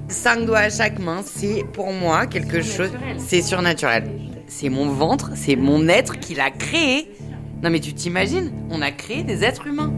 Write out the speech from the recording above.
5 doigts à chaque main, c'est pour moi quelque chose... C'est surnaturel. C'est mon ventre, c'est mon être qui l'a créé. Non mais tu t'imagines, on a créé des êtres humains.